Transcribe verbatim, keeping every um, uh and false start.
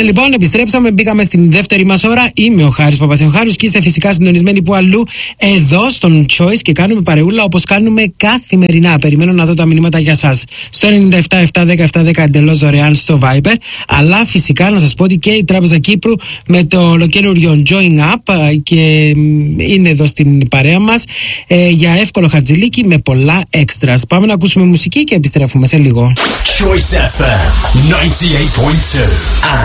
Είμαστε λοιπόν, επιστρέψαμε, μπήκαμε στην δεύτερη μας ώρα. Είμαι ο Χάρης Παπαθεοχάρους και είστε φυσικά συντονισμένοι που αλλού εδώ στον Choice και κάνουμε παρεούλα όπως κάνουμε καθημερινά. Περιμένω να δω τα μηνύματα για σας στο εννιά επτά επτά δέκα επτά δέκα εντελώς δωρεάν στο Viber. Αλλά φυσικά να σας πω ότι και η Τράπεζα Κύπρου με το ολοκένουργιο Join Up και είναι εδώ στην παρέα μας ε, για εύκολο χαρτζηλίκι με πολλά extras. Πάμε να ακούσουμε μουσική και επιστρέφουμε σε λίγο. Choice εφ εμ ninety-eight point two.